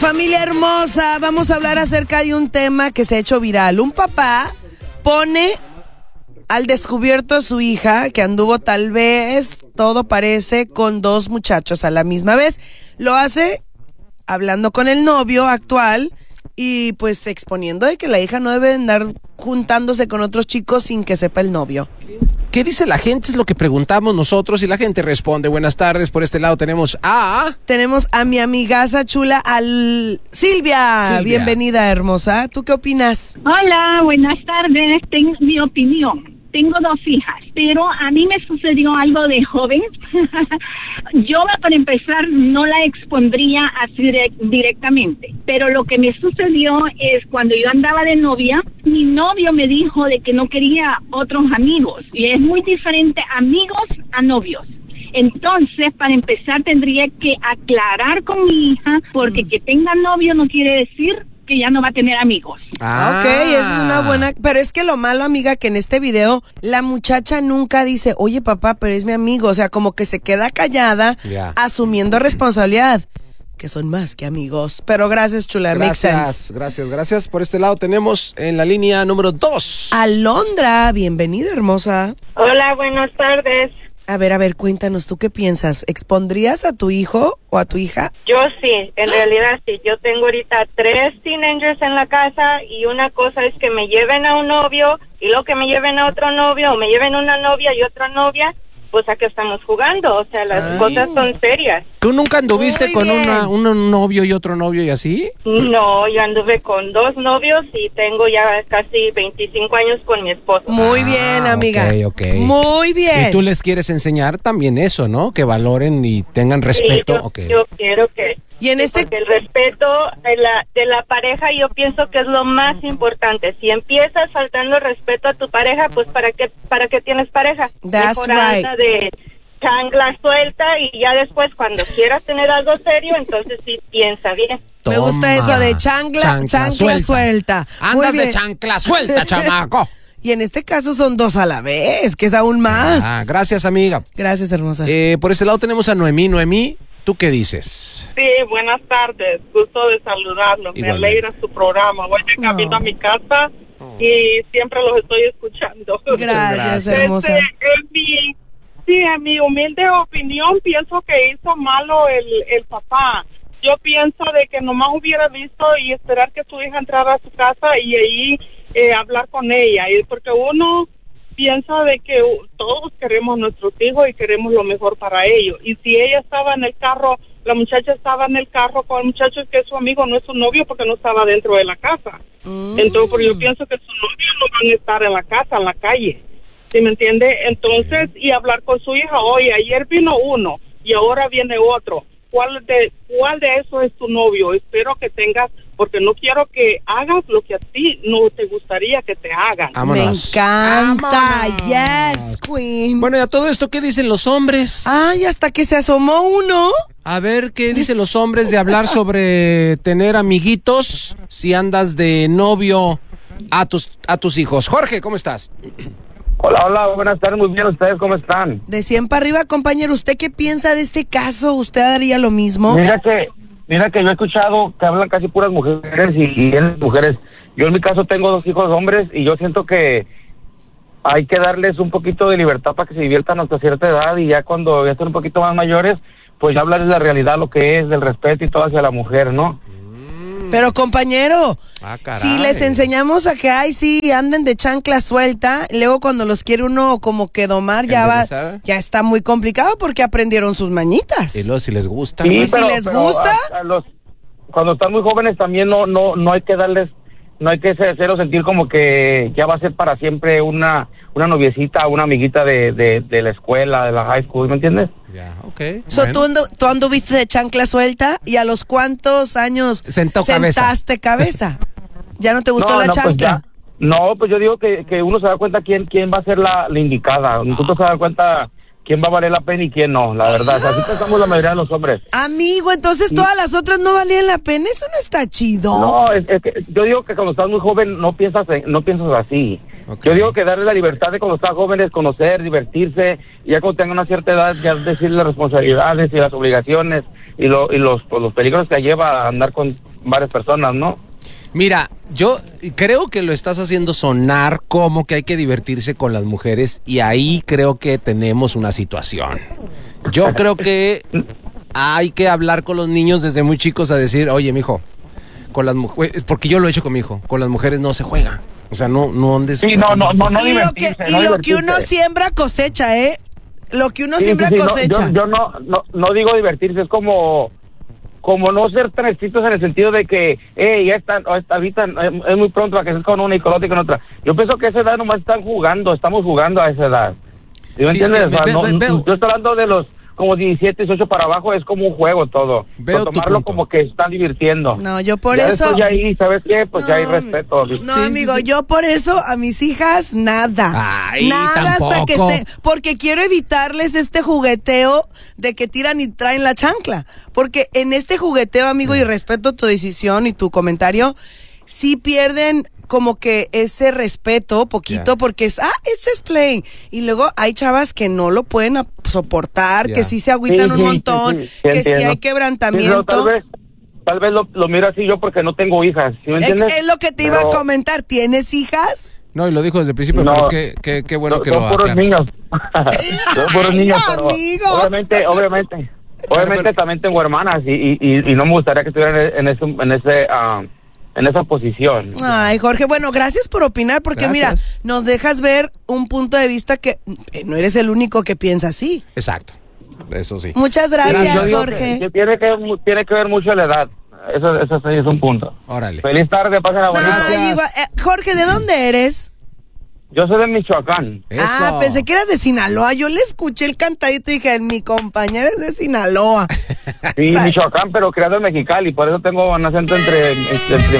Familia hermosa, vamos a hablar acerca de un tema que se ha hecho viral. Un papá pone al descubierto a su hija que anduvo tal vez, todo parece, con 2 muchachos a la misma vez. Lo hace hablando con el novio actual y pues exponiendo de que la hija no debe andar juntándose con otros chicos sin que sepa el novio. ¿Qué dice la gente? Es lo que preguntamos nosotros y la gente responde. Buenas tardes, por este lado tenemos a mi amigaza chula, Silvia. Bienvenida, hermosa. ¿Tú qué opinas? Hola, buenas tardes. Tengo mi opinión. Tengo 2 hijas, pero a mí me sucedió algo de joven. Yo, para empezar, no la expondría así directamente, pero lo que me sucedió es cuando yo andaba de novia, mi novio me dijo de que no quería otros amigos, y es muy diferente amigos a novios. Entonces, para empezar, tendría que aclarar con mi hija, porque que tenga novio no quiere decir que ya no va a tener amigos. Ok, eso es una buena... Pero es que lo malo, amiga, que en este video la muchacha nunca dice, oye papá, pero es mi amigo. O sea, como que se queda callada, asumiendo responsabilidad, que son más que amigos. Pero gracias, chula. Gracias. Por este lado tenemos en la línea número 2 Alondra, bienvenida, hermosa. Hola, buenas tardes. A ver, cuéntanos, ¿tú qué piensas? ¿Expondrías a tu hijo o a tu hija? Yo sí, en realidad sí. Yo tengo ahorita 3 teenagers en la casa y una cosa es que me lleven a un novio y luego que me lleven a otro novio o me lleven una novia y otra novia, pues a qué estamos jugando, o sea, las cosas son serias. ¿Tú nunca anduviste con un novio y otro novio y así? No, yo anduve con 2 novios y tengo ya casi 25 años con mi esposo. Muy bien, amiga. Okay. Muy bien. Y tú les quieres enseñar también eso, ¿no? Que valoren y tengan respeto. Sí, yo quiero que... Y en porque el respeto de la pareja yo pienso que es lo más importante. Si empiezas faltando respeto a tu pareja, pues ¿para qué tienes pareja? That's right. De chancla suelta y ya después cuando quieras tener algo serio, entonces sí piensa bien. Me gusta eso de chancla suelta. Andas de chancla suelta, chamaco. Y en este caso son 2 a la vez, que es aún más. Gracias, amiga. Gracias, hermosa. Por este lado tenemos a Noemí. Noemí, ¿tú qué dices? Sí, buenas tardes. Gusto de saludarlos. Me alegra su programa. Voy de camino a mi casa y siempre los estoy escuchando. Gracias, hermosa. En mi humilde opinión, pienso que hizo malo el papá. Yo pienso de que nomás hubiera visto y esperar que su hija entrara a su casa y ahí hablar con ella. Y porque uno piensa de que todos queremos a nuestros hijos y queremos lo mejor para ellos. Y si ella estaba en el carro, la muchacha estaba en el carro con el muchacho que es su amigo, no es su novio porque no estaba dentro de la casa. Entonces, porque yo pienso que su novio no van a estar en la casa, en la calle. ¿Sí me entiende? Entonces, y hablar con su hija, oye, ayer vino uno y ahora viene otro. ¿Cuál de esos es tu novio? Espero que tengas, porque no quiero que hagas lo que a ti no te gustaría que te hagan. Vámonos. Me encanta. Yes, queen. Bueno, y a todo esto, ¿qué dicen los hombres? Ay, hasta que se asomó uno. A ver, ¿qué dicen los hombres de hablar sobre tener amiguitos si andas de novio a tus hijos? Jorge, ¿cómo estás? Hola, buenas tardes, muy bien, ¿ustedes cómo están? De 100 para arriba, compañero, ¿usted qué piensa de este caso? ¿Usted haría lo mismo? Mira que yo he escuchado que hablan casi puras mujeres y mujeres. Yo en mi caso tengo 2 hijos hombres y yo siento que hay que darles un poquito de libertad para que se diviertan hasta cierta edad y ya cuando ya estén un poquito más mayores, pues ya hablarles de la realidad, lo que es, del respeto y todo hacia la mujer, ¿no? Pero compañero, si les enseñamos a que sí anden de chancla suelta, luego cuando los quiere uno como que domar ya está muy complicado porque aprendieron sus mañitas. Y luego si les gusta. Sí, ¿Y si les gusta? Cuando están muy jóvenes también no hay que darles, no hay que hacerlos sentir como que ya va a ser para siempre una noviecita, una amiguita de la escuela, de la high school, ¿me entiendes? Ya, okay. So, ¿tú anduviste de chancla suelta y a los cuántos años sentaste cabeza? ¿Ya no te gustó la chancla? Pues yo digo que uno se da cuenta quién va a ser la indicada. Nosotros se da cuenta quién va a valer la pena y quién no, la verdad. Así pensamos la mayoría de los hombres. Amigo, entonces todas las otras no valían la pena. Eso no está chido. No, es que yo digo que cuando estás muy joven no piensas así. Ok. Yo digo que darle la libertad de cuando están jóvenes, conocer, divertirse, y ya cuando tengan una cierta edad, ya decirle las responsabilidades y las obligaciones y los peligros que lleva a andar con varias personas, ¿no? Mira, yo creo que lo estás haciendo sonar como que hay que divertirse con las mujeres y ahí creo que tenemos una situación. Yo creo que hay que hablar con los niños desde muy chicos a decir, oye, mijo, con las mujeres, porque yo lo he hecho con mi hijo, con las mujeres no se juega. O sea, no andes... Sí, no Y lo que, divertirse, no lo que uno divertirse. siembra cosecha, ¿eh? Lo que uno Sí, siembra sí, sí, cosecha. Yo no digo divertirse, es como no ser tan estrictos en el sentido de que, ya están, ahorita es muy pronto para que estés con una y con otra y con otra. Yo pienso que a esa edad nomás estamos jugando a esa edad. ¿Sí me Sí, entiendes? veo- O sea, veo- yo estoy hablando de los como 17, 18 para abajo, es como un juego todo. Veo Pero tu tomarlo punto. como que están divirtiendo. No, yo por Ya eso... después ya ahí, ¿sabes qué? Pues ya hay No, respeto. No, Sí, amigo, sí, sí. yo por eso a mis hijas nada. Ay, nada hasta que tampoco. esté. Porque quiero evitarles este jugueteo de que tiran y traen la chancla. Porque en este jugueteo, amigo, y respeto tu decisión y tu comentario, sí pierden como que ese respeto poquito, Yeah. porque es, it's just playing. Y luego hay chavas que no lo pueden soportar, Yeah. que sí se agüitan Sí, un sí, montón, sí, sí, que sí entiendo. hay Sí, quebrantamiento. pero tal vez lo miro así yo porque no tengo hijas, ¿sí me entiendes? Es lo que te iba a Pero- comentar. ¿Tienes hijas? No, y lo dijo desde el principio, No. pero qué bueno que son lo puros aclara. niños. Son puros niños, pero amigo. obviamente pero- también tengo hermanas y no me gustaría que estuvieran en esa posición. Ay, Jorge, bueno, gracias por opinar, porque Gracias. mira, nos dejas ver un punto de vista que no eres el único que piensa así. Exacto, eso sí. Muchas Yo gracias, digo Jorge. que tiene que ver mucho la edad. Eso sí es un punto. Órale. Feliz tarde, pasen a No, bonita. Gracias. igual, Jorge, ¿de dónde eres? Yo soy de Michoacán. Ah, pensé que eras de Sinaloa. Yo le escuché el cantadito y dije, mi compañera es de Sinaloa. Sí, Sa- Michoacán, pero criado en Mexicali, por eso tengo un acento entre